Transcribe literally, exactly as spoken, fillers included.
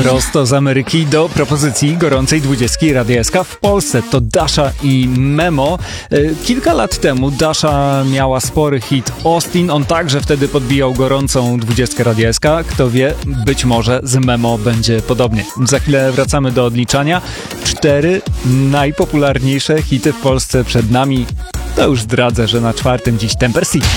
Prosto z Ameryki do propozycji gorącej dwudziestki Radia S K w Polsce. To Dasha i Memo. Kilka lat temu Dasha miała spory hit Austin. On także wtedy podbijał gorącą dwudziestkę Radia S K. Kto wie, być może z Memo będzie podobnie. Za chwilę wracamy do odliczania. Cztery najpopularniejsze hity w Polsce przed nami. To już zdradzę, że na czwartym dziś Temper City.